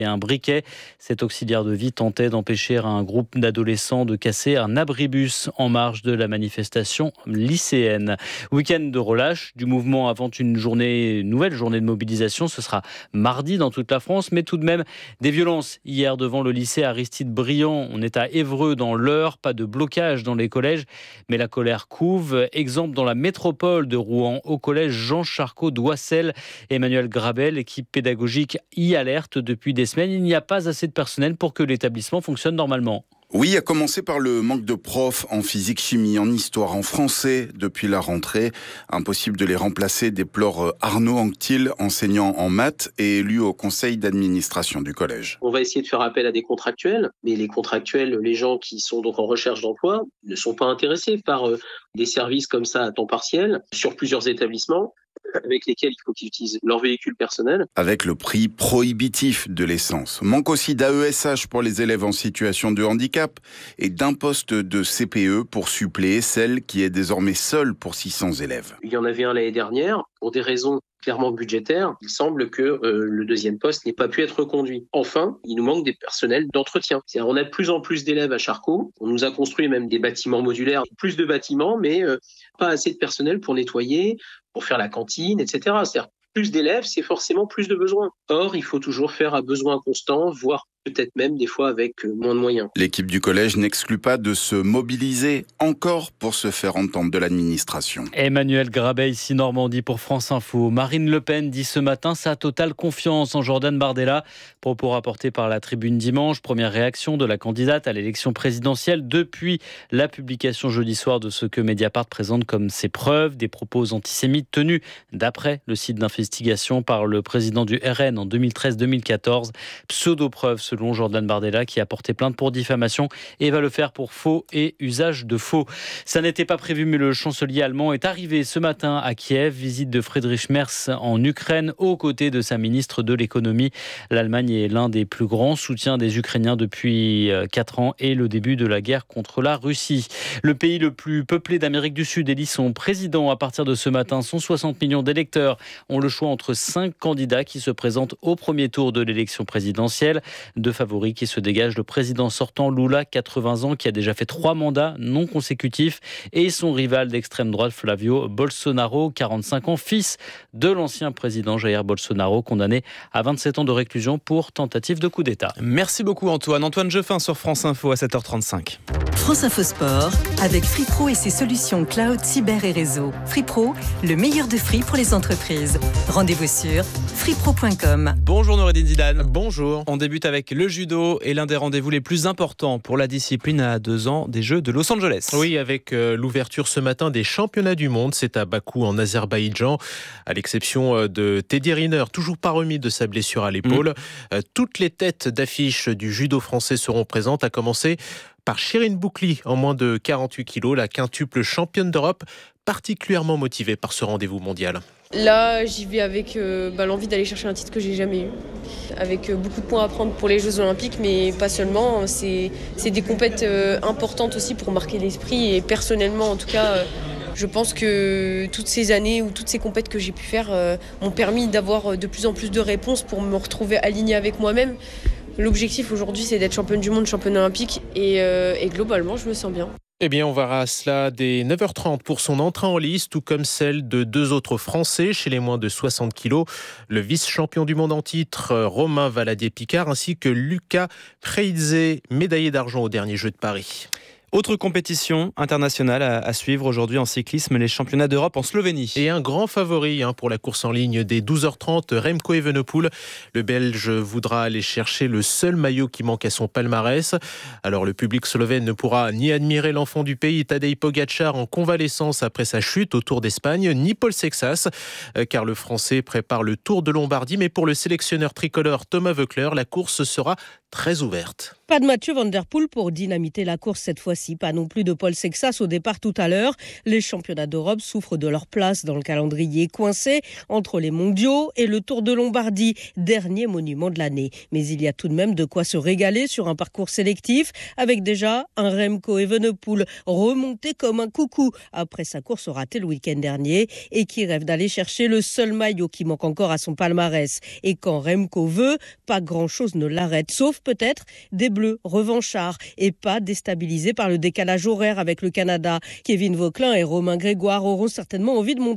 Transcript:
et un briquet. Cet auxiliaire de vie tentait d'empêcher un groupe d'adolescents de casser un abribus en marge de la manifestation lycéenne. Week-end de relâche du mouvement avant une nouvelle journée de mobilisation. Ce sera mardi dans toute la France, mais tout de même des violences hier devant le lycée Aristide-Briand. On est à Évreux dans l'Eure, pas de blocage dans les collèges, mais la colère couve. Exemple dans la métropole de Rouen, au collège Jean Charcot d'Oissel. Emmanuel Grabel, l'équipe pédagogique y alerte depuis des semaines. Il n'y a pas assez de personnel pour que l'établissement fonctionne normalement. Oui, à commencer par le manque de profs en physique, chimie, en histoire, en français depuis la rentrée. Impossible de les remplacer, déplore Arnaud Anctil, enseignant en maths et élu au conseil d'administration du collège. On va essayer de faire appel à des contractuels, mais les contractuels, les gens qui sont donc en recherche d'emploi, ne sont pas intéressés par des services comme ça à temps partiel sur plusieurs établissements, avec lesquels il faut qu'ils utilisent leur véhicule personnel. Avec le prix prohibitif de l'essence. Manque aussi d'AESH pour les élèves en situation de handicap et d'un poste de CPE pour suppléer celle qui est désormais seule pour 600 élèves. Il y en avait un l'année dernière, pour des raisons clairement budgétaires. Il semble que le deuxième poste n'ait pas pu être reconduit. Enfin, il nous manque des personnels d'entretien. C'est-à-dire, on a de plus en plus d'élèves à Charcot. On nous a construit même des bâtiments modulaires, plus de bâtiments, mais pas assez de personnel pour nettoyer, pour faire la cantine, etc. C'est-à-dire, plus d'élèves, c'est forcément plus de besoins. Or, il faut toujours faire à besoin constant, voire peut-être même des fois avec moins de moyens. L'équipe du collège n'exclut pas de se mobiliser encore pour se faire entendre de l'administration. Emmanuel Grabet, ici Normandie pour France Info. Marine Le Pen dit ce matin sa totale confiance en Jordan Bardella. Propos rapportés par la Tribune dimanche. Première réaction de la candidate à l'élection présidentielle depuis la publication jeudi soir de ce que Mediapart présente comme ses preuves, des propos antisémites tenus d'après le site d'investigation par le président du RN en 2013-2014. Pseudo-preuves selon Jordan Bardella qui a porté plainte pour diffamation et va le faire pour faux et usage de faux. Ça n'était pas prévu, mais le chancelier allemand est arrivé ce matin à Kiev. Visite de Friedrich Merz en Ukraine aux côtés de sa ministre de l'économie. L'Allemagne est l'un des plus grands soutiens des Ukrainiens depuis 4 ans et le début de la guerre contre la Russie. Le pays le plus peuplé d'Amérique du Sud élit son président à partir de ce matin. 160 millions d'électeurs ont le choix entre 5 candidats qui se présentent au premier tour de l'élection présidentielle. Deux favoris qui se dégagent, le président sortant Lula, 80 ans, qui a déjà fait 3 mandats non consécutifs, et son rival d'extrême droite Flavio Bolsonaro, 45 ans, fils de l'ancien président Jair Bolsonaro, condamné à 27 ans de réclusion pour tentative de coup d'État. Merci beaucoup Antoine. Antoine Jeffin sur France Info à 7h35. France Info Sport, avec FreePro et ses solutions cloud, cyber et réseau. FreePro, le meilleur de Free pour les entreprises. Rendez-vous sur freepro.com. Bonjour Noureddine Zidane. Bonjour. On débute avec le judo et l'un des rendez-vous les plus importants pour la discipline à 2 ans des Jeux de Los Angeles. Oui, avec l'ouverture ce matin des championnats du monde, c'est à Bakou en Azerbaïdjan, à l'exception de Teddy Riner, toujours pas remis de sa blessure à l'épaule. Toutes les têtes d'affiche du judo français seront présentes, à commencer par Chirine Boukli, en moins de 48 kilos, la quintuple championne d'Europe, particulièrement motivée par ce rendez-vous mondial. Là, j'y vais avec l'envie d'aller chercher un titre que j'ai jamais eu, avec beaucoup de points à prendre pour les Jeux Olympiques, mais pas seulement. C'est des compètes importantes aussi pour marquer l'esprit, et personnellement, en tout cas, je pense que toutes ces années ou toutes ces compètes que j'ai pu faire m'ont permis d'avoir de plus en plus de réponses pour me retrouver alignée avec moi-même. L'objectif aujourd'hui, c'est d'être championne du monde, championne olympique, et globalement, je me sens bien. Eh bien, on verra cela dès 9h30 pour son entrée en lice, tout comme celle de 2 autres Français chez les moins de 60 kilos. Le vice-champion du monde en titre, Romain Valadier-Picard, ainsi que Lucas Preidze, médaillé d'argent aux derniers Jeux de Paris. Autre compétition internationale à suivre aujourd'hui en cyclisme, les championnats d'Europe en Slovénie. Et un grand favori pour la course en ligne dès 12h30, Remco Evenepoel. Le Belge voudra aller chercher le seul maillot qui manque à son palmarès. Alors le public slovène ne pourra ni admirer l'enfant du pays, Tadej Pogačar, en convalescence après sa chute au Tour d'Espagne, ni Paul Sexas, car le Français prépare le Tour de Lombardie. Mais pour le sélectionneur tricolore Thomas Voeckler, la course sera très ouverte. Pas de Mathieu Van Der Poel pour dynamiter la course cette fois-ci. Voici pas non plus de Paul Sexas au départ tout à l'heure. Les championnats d'Europe souffrent de leur place dans le calendrier coincé entre les mondiaux et le Tour de Lombardie, dernier monument de l'année. Mais il y a tout de même de quoi se régaler sur un parcours sélectif avec déjà un Remco Evenepoel remonté comme un coucou après sa course ratée le week-end dernier et qui rêve d'aller chercher le seul maillot qui manque encore à son palmarès. Et quand Remco veut, pas grand-chose ne l'arrête, sauf peut-être des Bleus revanchards et pas déstabilisés par le décalage horaire avec le Canada. Kevin Vauquelin et Romain Grégoire auront certainement envie de montrer